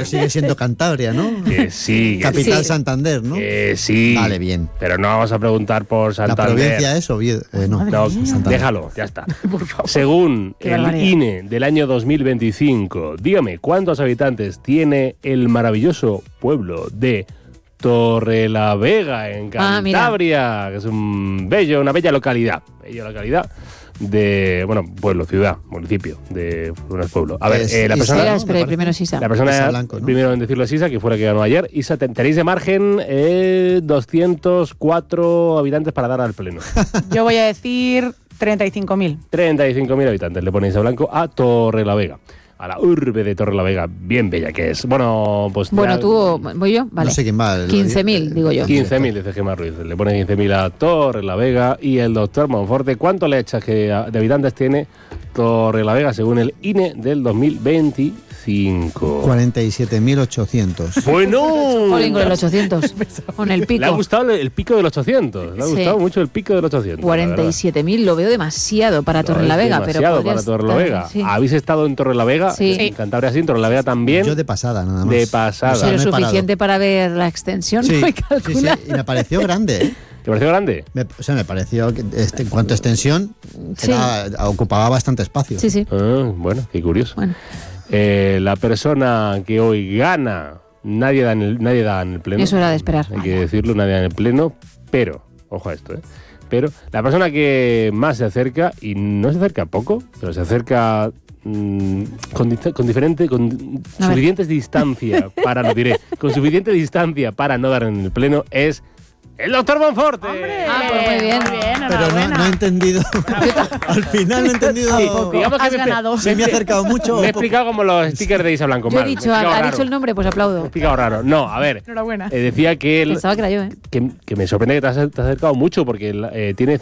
Pero sigue siendo Cantabria, ¿no? Sí. Capital sí. Santander, ¿no? Sí. Vale, bien. Pero no vamos a preguntar por Santander. ¿La provincia es Oviedo? No, No, Santander. déjalo, ya está. Según Qué el barbaridad. INE del año 2025, dígame, ¿cuántos habitantes tiene el maravilloso pueblo de Torrelavega, en Cantabria? Que es una bella localidad. De, pueblo, ciudad, municipio, no es pueblo. A ver, la persona... Espera, primero es Isa. La persona, Isa Blanco, ¿no? primero en decirlo es Isa, que fue la que ganó ayer. Isa, tenéis de margen 204 habitantes para dar al pleno. Yo voy a decir 35.000. 35.000 habitantes le ponéis a Blanco a Torrelavega, a la urbe de Torrelavega, bien bella que es. Bueno, pues... Bueno, tú, voy yo, vale. No sé quién va. 15.000, digo yo. 15.000, dice Gemma Ruiz. Le pone 15.000 a Torrelavega. Y el doctor Monforte, ¿cuánto le echas de habitantes tiene Torrelavega según el INE del 2025? 47.800. Bueno. Jolín, con el 800. Con el pico. Le ha gustado el pico del 800. Le ha Sí. gustado mucho el pico del 800. 47.000, lo veo demasiado para Torrelavega. Demasiado pero para Torrelavega. Sí. ¿Habéis estado en Torrelavega? Sí. En Cantabria sí, en Torrelavega también. Yo de pasada, nada más. De pasada. O sea, Pero no he parado. suficiente para ver la extensión, Sí, ¿no? Y sí, calcular. y me pareció grande, ¿eh? ¿Te pareció grande? Me pareció que en cuanto a extensión Sí. ocupaba bastante espacio. Sí, sí. Bueno, qué curioso. Bueno. La persona que hoy gana, nadie da en el pleno. Eso era de esperar. Hay que decirlo, nadie da en el pleno, pero, ojo a esto, pero la persona que más se acerca, y no se acerca poco, pero se acerca con suficientes distancia para, lo diré, con suficiente distancia para no dar en el pleno, es el doctor Monforte. Ah, pues muy bien. Pero no he entendido. Al final no he entendido. Digamos que Has ganado. Si me he acercado mucho. me he explicado como los stickers de Isa Blanco. Yo he mal, dicho, me he explicado ha raro. dicho el nombre, pues Me he aplaudo. explicado raro. No, a ver. Enhorabuena. Decía que él. Pensaba que era yo, ¿eh? Que me sorprende que te has acercado mucho porque tiene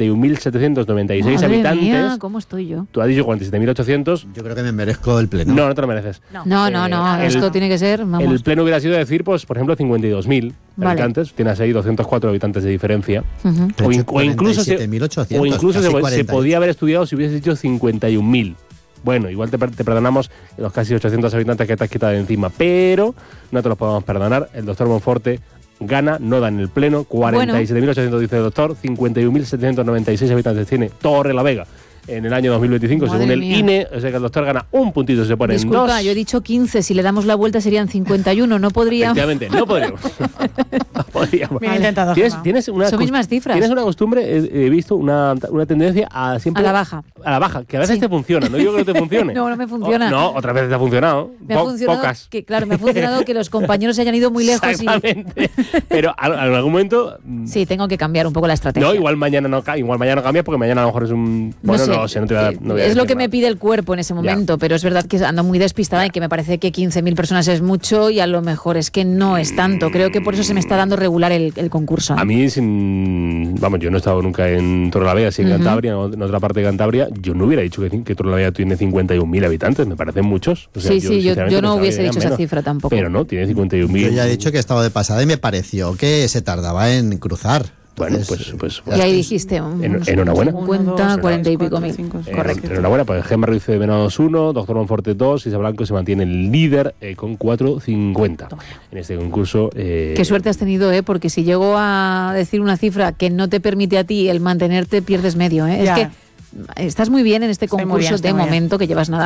51.796 Madre habitantes. mía, ¿cómo estoy yo? Tú has dicho 47.800. Yo creo que me merezco el pleno. No te lo mereces. No, el- esto tiene que ser, vamos. El pleno hubiera sido decir, pues, por ejemplo, 52.000 Vale. habitantes. Tienes ahí 204 habitantes de diferencia. Ujú. Pero O, he dicho o incluso, 47.800, o incluso casi se 40. podía haber estudiado si hubieses dicho 51.000. Bueno, igual te perdonamos los casi 800 habitantes que te has quitado de encima, pero no te los podemos perdonar. El doctor Monforte gana, no da en el pleno. 47.800 dice el doctor, 51.796 habitantes tiene Torrelavega en el año 2025, Madre según el mía. INE. O sea que el doctor gana un puntito, se pone en Disculpa, 2. yo he dicho 15, si le damos la vuelta serían 51, no podría. Efectivamente, no podríamos. No podríamos. Bien intentado, Gemma. ¿Tienes una Son mismas cifras. Tienes una costumbre, he visto una tendencia a siempre... A la baja. A la baja, que a veces Sí. te funciona. No digo que no te funcione. No me funciona. No, otras veces te ha funcionado. Me ha funcionado Pocas. claro, me ha funcionado que los compañeros se hayan ido muy lejos y Exactamente. Pero en algún momento... sí, tengo que cambiar un poco la estrategia. No, igual mañana no cambias porque mañana a lo mejor es un... Bueno, no sé, no te voy a no voy a es decir lo que nada. me pide el cuerpo en ese momento, pero es verdad que ando muy despistada y que me parece que 15.000 personas es mucho y a lo mejor es que no es tanto. Creo que por eso se me está dando regular el concurso. A mí, yo no he estado nunca en Torrelavega, sí en Cantabria, en otra parte de Cantabria. Yo no hubiera dicho que Torrelavega tiene 51.000 habitantes, me parecen muchos. O sea, yo sinceramente no pensaba hubiese que eran dicho esa menos. cifra tampoco. Pero no, tiene 51.000. Yo ya he dicho que he estado de pasada y me pareció que se tardaba en cruzar. Bueno, Entonces, pues y ahí dijiste, enhorabuena. 50, 40 y pico mil. Correcto. Enhorabuena, pues Gemma Ruiz de menos 1, Doctor Monforte 2, Isa Blanco se mantiene el líder con 4.50 en este concurso. Qué suerte has tenido, porque si llego a decir una cifra que no te permite a ti el mantenerte, pierdes medio. Es Ya. que estás muy bien en este Estoy muy concurso bien, estoy de muy bien. momento, que llevas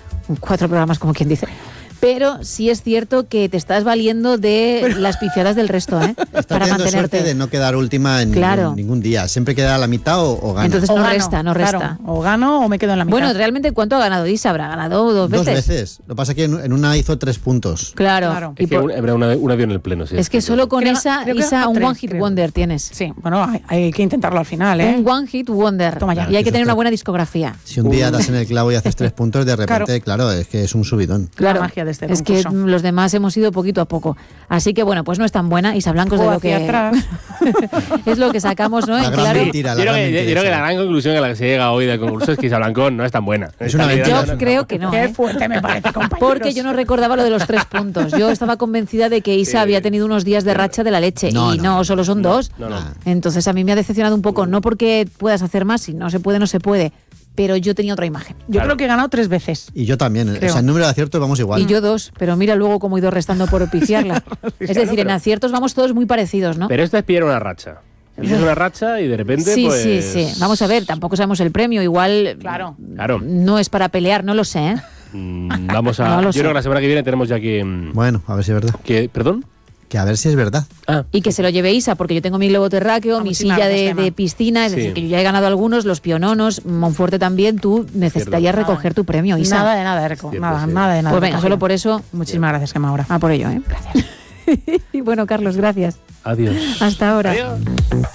4 programas, como quien dice. Pero sí es cierto que te estás valiendo de las pifiadas del resto, Está para teniendo mantenerte. suerte de no quedar última en Claro. ningún día. Siempre queda a la mitad o gana. Entonces O no gano, resta. claro, o gano o me quedo en la mitad. Bueno, realmente, ¿cuánto ha ganado Isa? ¿Habrá ganado dos Dos veces? veces. Lo que pasa es que en una hizo 3 puntos. Claro. Claro. Y Es que por- habrá una dio en el pleno. Sí, es que solo con Creo- esa, creo que Isa, ganó un 3, one hit creo. wonder tienes. Sí, bueno, hay que intentarlo al final, ¿eh? Un one hit wonder. Toma ya. Y hay que Eso tener una está- buena discografía. Si un día das en el clavo y haces 3 puntos, de repente, claro, es que es un subidón. Claro, La magia de este es que concurso. los demás hemos ido poquito a poco. Así que bueno, pues no es tan buena. Isa Blanco es de O lo que hacia atrás. es lo que sacamos, ¿no? La En gran claro. mentira, Yo la creo gran que mentira la esa. gran conclusión a la que se llega hoy del concurso es que Isa Blanco no es tan buena. Es una Esta mentira. vida Yo creo que no. Qué ¿eh? fuerte me parece, compañeros. Porque yo no recordaba lo de los 3 puntos. Yo estaba convencida de que Isa había tenido unos días de racha de la leche. No, y no. no, solo son 2. No, no. Nah. Entonces a mí me ha decepcionado un poco. No porque puedas hacer más, si no se puede, no se puede. pero yo tenía otra imagen. Yo creo que he ganado 3 veces. Y yo también. Creo. O sea, en número de aciertos vamos igual. Y yo 2, pero mira luego cómo he ido restando por pifiarla. Es decir, en aciertos vamos todos muy parecidos, ¿no? Pero esta es pillar una racha. Pillas una racha y de repente, Sí, pues... sí, sí. Vamos a ver, tampoco sabemos el premio. Igual Claro. Claro. no es para pelear, no lo sé, ¿eh? Vamos a... No lo yo sé. creo que la semana que viene tenemos ya que... Bueno, a ver si es verdad. ¿Perdón? Que a ver si es verdad. Ah, Y que se lo lleve Isa, porque yo tengo mi globo terráqueo, mi Muchísimas silla gracias, de Gemma. piscina, es Sí. decir, que yo ya he ganado algunos, los piononos, Monforte también, tú necesitarías Cierto. recoger tu premio, Isa. Nada de nada, Cierto, nada, sí. nada de nada. Pues venga, solo por eso, Muchísimas gracias, Gemma, ahora. a por ello, ¿eh? Gracias. Y bueno, Carlos, gracias. adiós. Hasta ahora. Adiós.